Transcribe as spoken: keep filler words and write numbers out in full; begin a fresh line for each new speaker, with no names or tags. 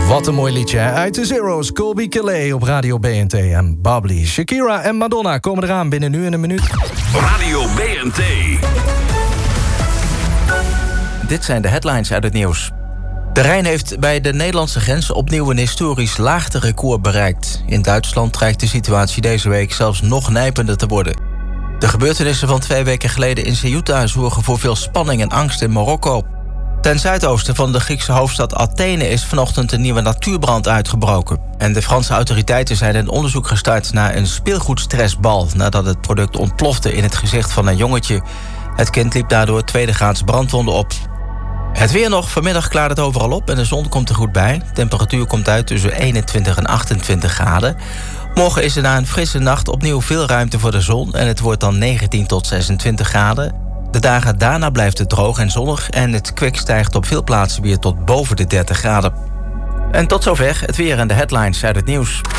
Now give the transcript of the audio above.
Wat een mooi liedje, hè? Uit de Zero's, Colby Calais op Radio B N T en Bubbly. Shakira en Madonna komen eraan binnen nu en een minuut.
Radio B N T.
Dit zijn de headlines uit het nieuws. De Rijn heeft bij de Nederlandse grens opnieuw een historisch laagterecord bereikt. In Duitsland dreigt de situatie deze week zelfs nog nijpender te worden. De gebeurtenissen van twee weken geleden in Ceuta zorgen voor veel spanning en angst in Marokko. Ten zuidoosten van de Griekse hoofdstad Athene is vanochtend een nieuwe natuurbrand uitgebroken. En de Franse autoriteiten zijn een onderzoek gestart naar een speelgoedstressbal nadat het product ontplofte in het gezicht van een jongetje. Het kind liep daardoor tweedegraads brandwonden op. Het weer nog. Vanmiddag klaart het overal op en de zon komt er goed bij. De temperatuur komt uit tussen eenentwintig en achtentwintig graden. Morgen is er na een frisse nacht opnieuw veel ruimte voor de zon en het wordt dan negentien tot zesentwintig graden. De dagen daarna blijft het droog en zonnig en het kwik stijgt op veel plaatsen weer tot boven de dertig graden. En tot zover het weer en de headlines uit het nieuws.